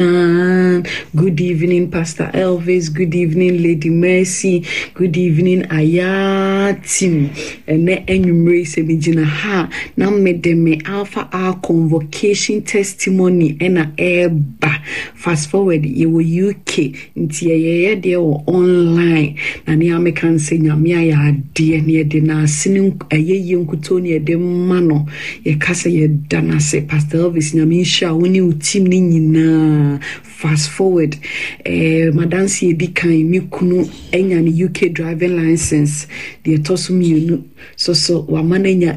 Good evening, Pastor Elvis. Good evening, Lady Mercy. Good evening, Ayatim. And enumere semijina ha na medeme Alpha R convocation testimony ena eba. Fast forward you UK nti ye de online na ne American say nyame ya de ne de na sinu ayeye nkuto ne de mano ye kasa ye dana se Pastor Elvis nyame sha woni utim ni nyina. Fast forward, Madam C.D. Kain, mi kunu enya ni UK driving license. The tosumi yunu so wamanenya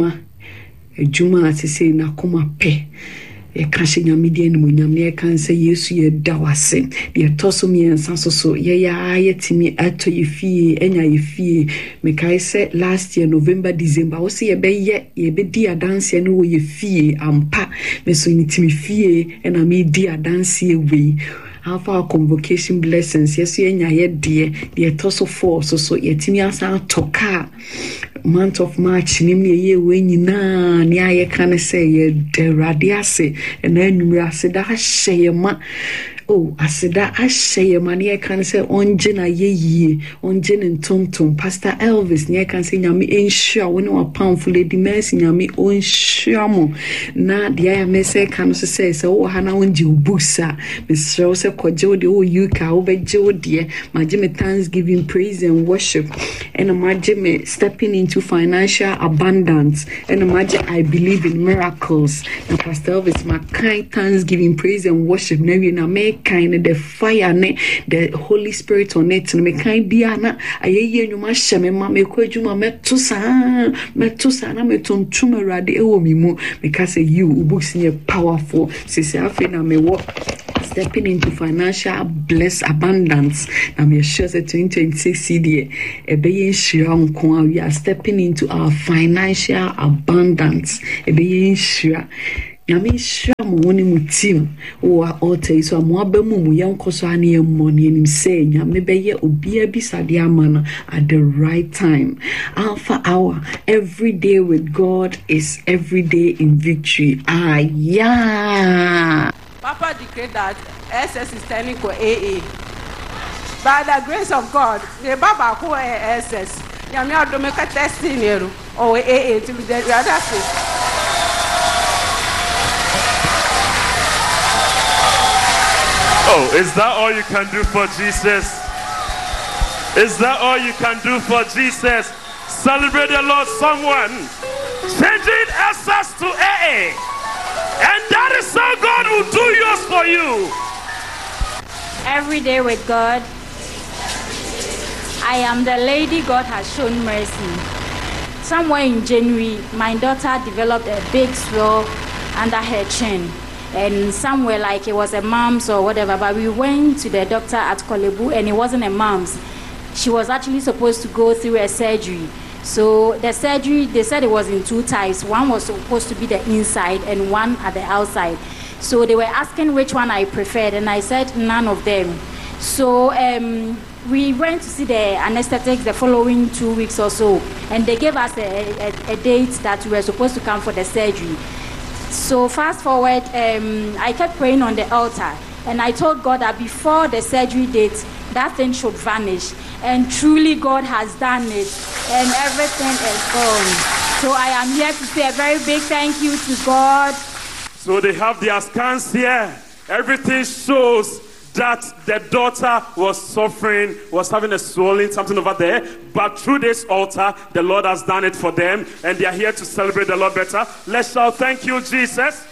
ejuma atise na kuma pe. E kanse nyamide ni munyamne e kanse Yesu ye dawase. The tosumi ensan so ye timi ato ye fie enya ye fie. Me kai se last year November December wo se ye be di adanse no wo ye fie ampa me so ni timi fie ena me di adanse we. Alpha convocation blessings yes enya ye de toso for so ye timi asa toka month of March nim ye we nyina ni aye kan say ye de radiase ena enumra aseda hyema oh aseda hyema ni kan say onje na ye onje ntontom Pastor Elvis ni kan say nyame ensure woni wa powerful Lady Mercy nyame onsure mo na dia ya me say kan so say wo hana onje obusa me so say koje de o UK wo beje wo de maje me thanksgiving praise and worship and maje me stepping into financial abundance and maje I believe in miracles and Pastor Elvis my kind thanksgiving praise and worship na we na me kind the fire ne the Holy Spirit on it me kind dia na ayeye nyuma hyeme ma me kwadwuma meto saa na metontum awrade ewo mi mu because you books ne powerful sisi afi na me wo stepping into financial bless abundance. I'm sure that 2026 CD we are stepping into our financial abundance. Nyame sure mo woni mu team o altar so mo abamu mu yenkoso ane yemmoni enim say nyame beye obia bisade amana at the right time. Alpha hour every day with God is every day in victory. Yeah. Papa declared that SS is turning to AA. By the grace of God, the Baba who SS, Yami Adomeka testing you or AA to be the other thing. Oh, is that all you can do for Jesus? Is that all you can do for Jesus? Celebrate the Lord, someone. Changing SS to AA. And that is how God will do yours for you. Every day with God, I am the lady God has shown mercy. Somewhere in January, my daughter developed a big swell under her chin. And somewhere like it was a mumps or whatever, but we went to the doctor at Kolebu and it wasn't a mumps. She was actually supposed to go through a surgery. So the surgery, they said it was in two types. One was supposed to be the inside and one at the outside. So they were asking which one I preferred, and I said none of them. So we went to see the anesthetics the following 2 weeks or so, and they gave us a date that we were supposed to come for the surgery. So fast forward, I kept praying on the altar, and I told God that before the surgery date, that thing should vanish. And truly God has done it, and everything is gone. So I am here to say a very big thank you to God. So they have their scans here. Everything shows that the daughter was suffering, was having a swelling, something over there. But through this altar, the Lord has done it for them, and they are here to celebrate the Lord better. Let's shout, thank you, Jesus.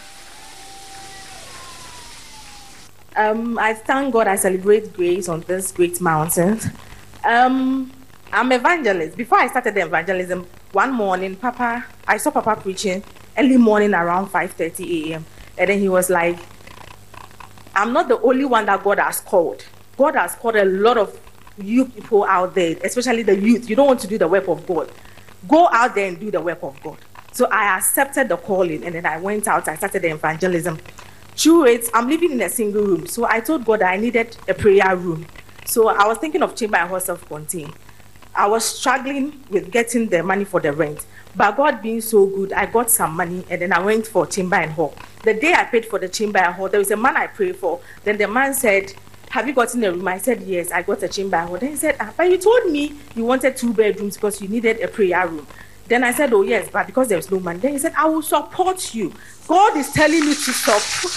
I thank God I celebrate grace on this great mountain. I'm evangelist. Before I started the evangelism, one morning, I saw Papa preaching early morning around 5:30 a.m. And then he was like, I'm not the only one that God has called. God has called a lot of you people out there, especially the youth. You don't want to do the work of God. Go out there and do the work of God. So I accepted the calling, and then I went out. I started the evangelism. Through it, I'm living in a single room. So I told God I needed a prayer room. So I was thinking of Chamber and Hall self-contained. I was struggling with getting the money for the rent. But God being so good, I got some money, and then I went for Chamber and Hall. The day I paid for the chamber hall, there was a man I prayed for. Then the man said, have you gotten a room? I said, yes, I got a chamber hall. Then he said, but you told me you wanted 2 bedrooms because you needed a prayer room. Then I said, oh yes, but because there was no money. Then he said, I will support you. God is telling me to support.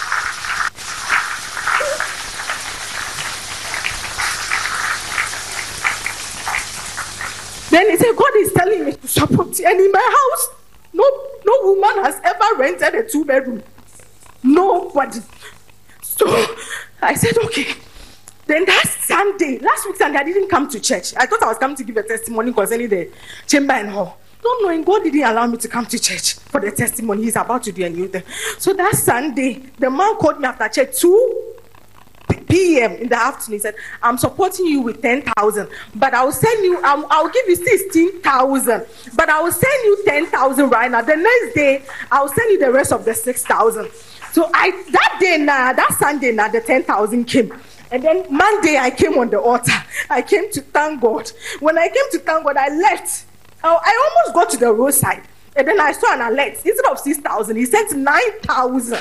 Then he said, God is telling me to support you. And in my house, no woman has ever rented a 2 bedroom. Nobody. So I said, okay. Then that Sunday, last week Sunday, I didn't come to church. I thought I was coming to give a testimony concerning the chamber and hall. Don't knowing God didn't allow me to come to church for the testimony. He's about to do a new thing. So that Sunday, the man called me after church 2 p.m. in the afternoon. He said, I'm supporting you with 10,000, but I'll send you, I'll give you 16,000, but I will send you 10,000 right now. The next day, I'll send you the rest of the 6,000. So that Sunday, the 10,000 came. And then Monday, I came on the altar. I came to thank God. When I came to thank God, I left. I almost got to the roadside. And then I saw an alert. Instead of 6,000, he sent 9,000.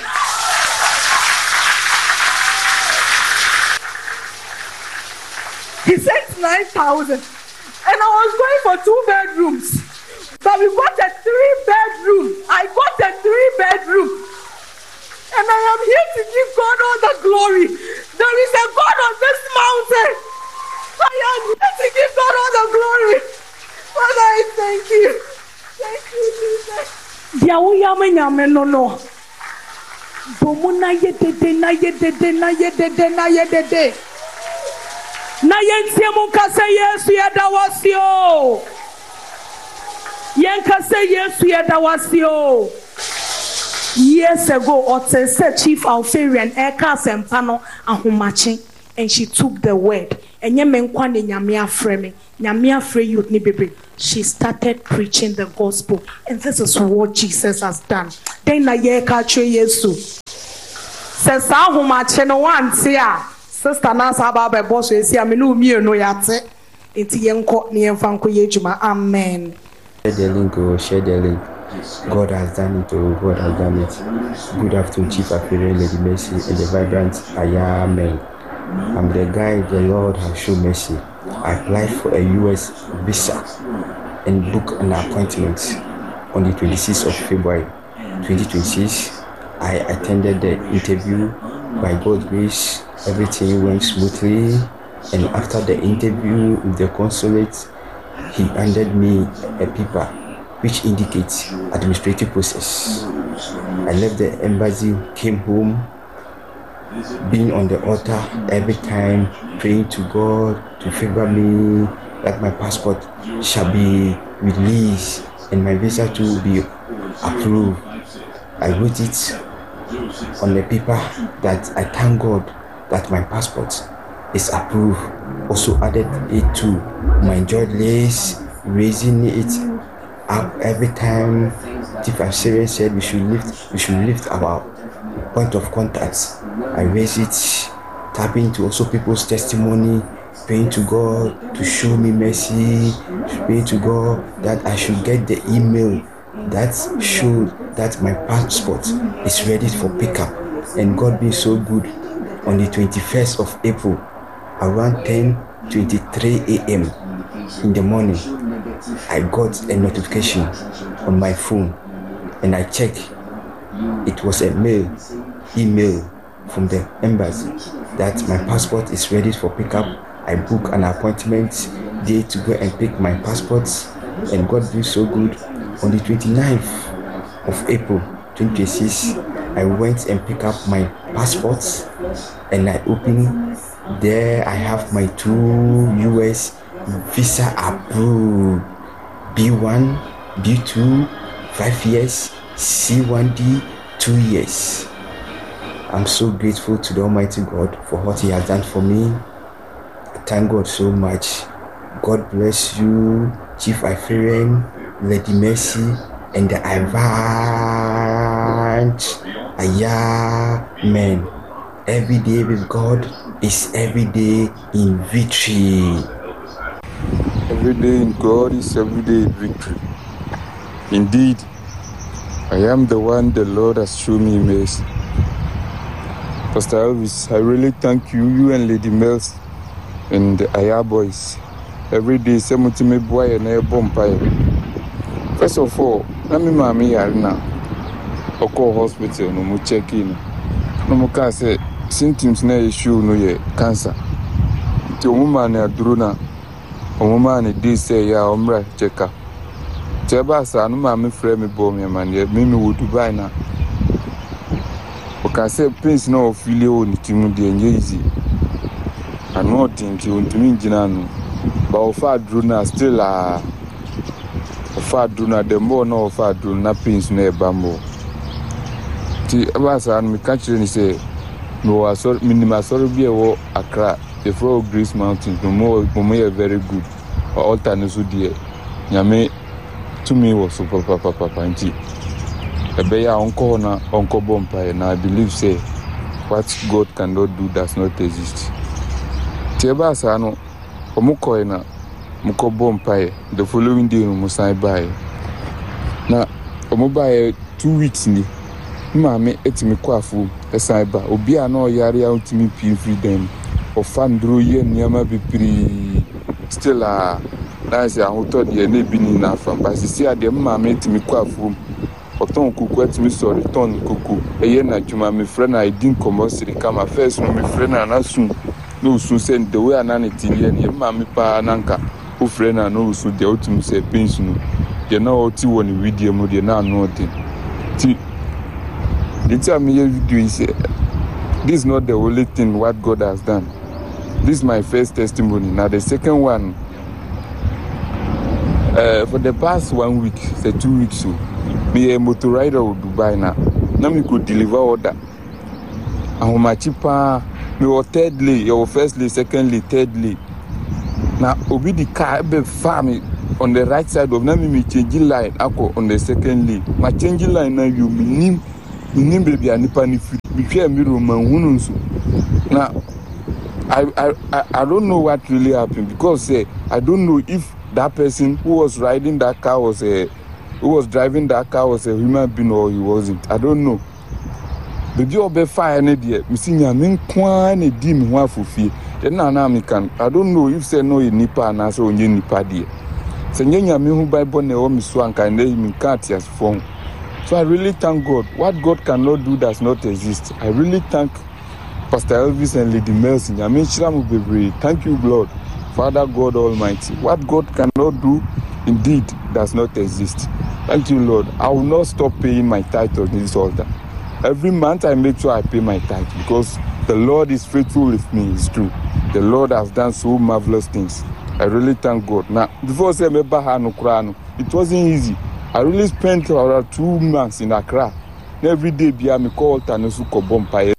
He sent 9,000. And I was going for 2 bedrooms. But we got a 3-bedroom. I got a 3-bedroom. And I am here to give God all the glory. There is a God on this mountain. I am here to give God all the glory. Father, I thank you. Thank you, Jesus. Na yentie mu kase Yesu yedawasio. Yen kase Yesu yedawasio. Years ago, Ote said Chief Alfarian Eka Sempano Ahumachi, and she took the word. And Yemenkwane Nyamia Freme, Nyamia Fre Youth Nibibi. She started preaching the gospel, and this is what Jesus has done. Then na Yeka Che Yesu. Says Ahumachi no one tia. Sister Nasa Baba Boss is here. Me no yate. It's Yenko Nienfanko Yejuma. Amen. Share the link, share the link. God has done it, oh, God has done it. Good afternoon, Chief Apparel, Lady Mercy, and the vibrant Amen. I'm the guy the Lord has shown mercy. I applied for a US visa and booked an appointment on the 26th of February 2026. I attended the interview. By God's grace, everything went smoothly. And after the interview with the consulate, he handed me a paper which indicates administrative process. I left the embassy, came home, being on the altar every time, praying to God to favor me, that my passport shall be released and my visa to be approved. I wrote it on the paper that I thank God that my passport is approved. Also added it to my joint list, raising it up every time. Chief Assyrian said we should lift our point of contact. I raise it, tapping to also people's testimony, praying to God to show me mercy, praying to God that I should get the email that showed that my passport is ready for pickup. And God being so good, on the 21st of April, around 10:23 a.m. in the morning, I got a notification on my phone, and I checked. It was a email from the embassy that my passport is ready for pickup. I booked an appointment day to go and pick my passport, and God being so good, on the 29th of April 2026, I went and picked up my passport, and I opened. There I have my 2 US visa approved, B1, B2, 5 years, C1D, 2 years. I'm so grateful to the Almighty God for what He has done for me. I thank God so much. God bless you, Chief Iferen, Lady Mercy, and the Avant. Amen. Every day with God is every day in victory. Every day in God is every day in victory. Indeed, I am the one the Lord has shown me mercy. Pastor Elvis, I really thank you and Lady Mels and the Aya boys. Every day, somebody me boy and a bumpire. First of all, let me mammy now. Or call hospital, no more check in. No more can say symptoms na issue no ye cancer. The woman a drona, a woman a day say ya omra checker. Tebasa no mammy frame me bomb me man, ye me would Dubai now. Can say Prince no feel on Timundi and easy. I know think you want to mean Jinano, but of our druna still a far druna, the more no far druna Prince near Bambo. The Abasa and me catch and say, no, I saw minima sorry be a war a crack, the Frog Grease Mountain, no more very good, or alternate dear. Yame to me was super papa and a bear uncle na uncle bumpire, and I believe say what God cannot do does not exist. Tebasano, Omukoina, Muko bumpire, the following day Musai buy. Now, Omobai 2 weeks ni, Mammy ate me quafu, a cyber, Obia no yari out to me pin freedom, or fan drew ye near be pretty still nice. I thought ye may be enough, but she said, the mammy ate me quafu. Oton kuku etimi so return kuku eye na juma me friend I didn't come see kama first no me friend na soon no soon send the way ananity ye na ma me pa nanka o friend na no so de otimi say pins no ye na oti woni video mu de na no de ti the time me video is this is not the only thing what God has done. This is my first testimony. Now the second one for the past 1 week, say 2 weeks so me a motor rider of Dubai now me could deliver order. And my cheaper, me or thirdly, your firstly, secondly, thirdly. Now obi the car be farm on the right side of me changing line. Ako on the secondly. My changing line now you me baby anipa ni fit. Me fear me roman hununsu. Now I don't know what really happened because I don't know if that person who was riding that car was who was driving that car was a human being or he wasn't. I don't know. The job be fire any day. Me see ya me kwan e di me ho afofie. Then na me can. I don't know if say no nipa na so onye nipa die. Say nya me hu Bible na o me so anka na me can't as phone. So I really thank God. What God cannot do does not exist. I really thank Pastor Elvis and Lady Mercy. Thank you, Lord, Father God Almighty. What God cannot do, indeed, does not exist. Thank you, Lord. I will not stop paying my tithe on this altar. Every month I make sure I pay my tithe because the Lord is faithful with me. It's true. The Lord has done so marvelous things. I really thank God. Now, before I say it wasn't easy. I really spent around 2 months in Accra. Every day, I call Tanusu Kobompire.